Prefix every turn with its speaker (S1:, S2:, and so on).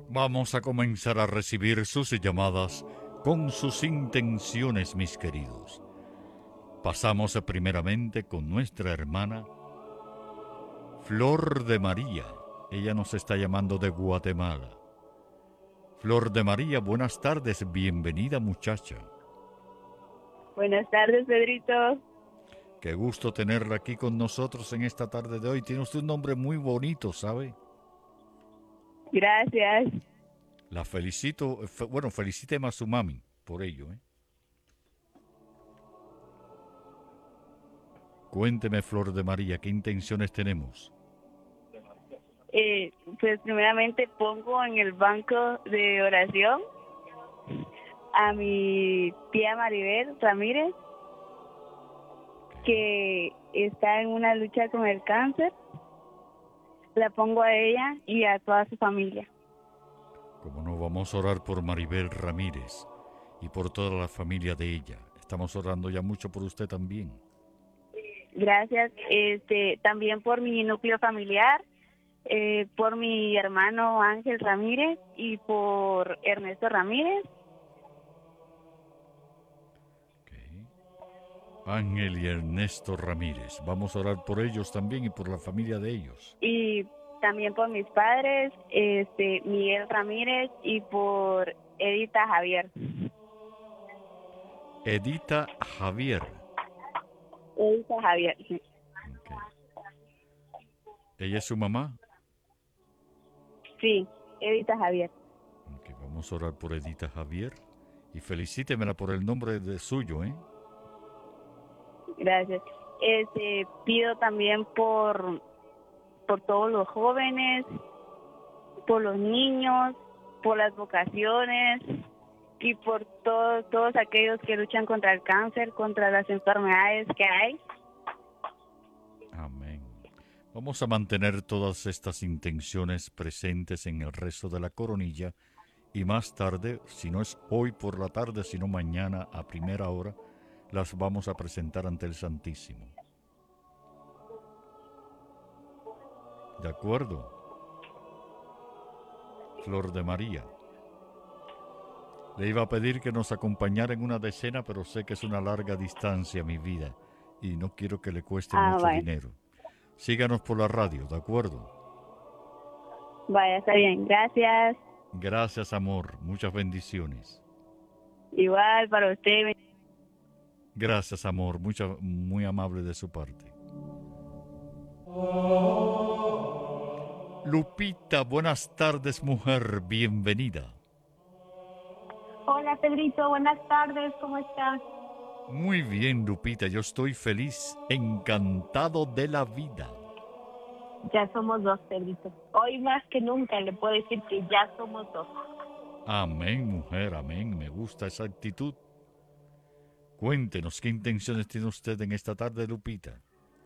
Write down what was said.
S1: Vamos a comenzar a recibir sus llamadas con sus intenciones, mis queridos. Pasamos primeramente con nuestra hermana Flor de María. Ella nos está llamando de Guatemala. Flor de María, buenas tardes, bienvenida muchacha.
S2: Buenas tardes, Pedrito.
S1: Qué gusto tenerla aquí con nosotros en esta tarde de hoy. Tiene usted un nombre muy bonito, ¿sabe?
S2: Gracias.
S1: La felicito, bueno, felicíteme a su mami por ello, ¿eh? Cuénteme, Flor de María, ¿qué intenciones tenemos?
S2: Pues primeramente pongo en el banco de oración a mi tía Maribel Ramírez, que está en una lucha con el cáncer. La pongo a ella y a toda su familia.
S1: Como no, vamos a orar por Maribel Ramírez y por toda la familia de ella. Estamos orando ya mucho por usted también.
S2: Gracias. También por mi núcleo familiar, por mi hermano Ángel Ramírez y por Ernesto Ramírez.
S1: Okay. Ángel y Ernesto Ramírez. Vamos a orar por ellos también y por la familia de ellos.
S2: Y también por mis padres, Miguel Ramírez, y por Edita Javier.
S1: Edita Javier.
S2: Edita Javier, sí.
S1: Okay. ¿Ella es su mamá?
S2: Sí, Edita Javier.
S1: Okay, vamos a orar por Edita Javier y felicítemela por el nombre de suyo, ¿eh?
S2: Gracias. Pido también por todos los jóvenes, por los niños, por las vocaciones y por todos aquellos que luchan contra el cáncer, contra las enfermedades que hay.
S1: Amén. Vamos a mantener todas estas intenciones presentes en el resto de la coronilla y más tarde, si no es hoy por la tarde, sino mañana a primera hora, las vamos a presentar ante el Santísimo. ¿De acuerdo? Flor de María. Le iba a pedir que nos acompañara en una decena, pero sé que es una larga distancia, mi vida, y no quiero que le cueste mucho
S2: Vaya.
S1: dinero. Síganos por la radio, ¿de acuerdo?
S2: Vaya, está bien. Gracias.
S1: Gracias, amor. Muchas bendiciones.
S2: Igual para usted.
S1: Gracias, amor. Muy amable de su parte. Lupita, buenas tardes, mujer. Bienvenida.
S3: Hola Pedrito, buenas tardes, ¿cómo estás?
S1: Muy bien, Lupita. Yo estoy feliz, encantado de la vida.
S3: Ya somos dos, Pedrito. Hoy más que nunca le puedo decir que ya somos dos.
S1: Amén, mujer, amén. Me gusta esa actitud. Cuéntenos qué intenciones tiene usted en esta tarde, Lupita.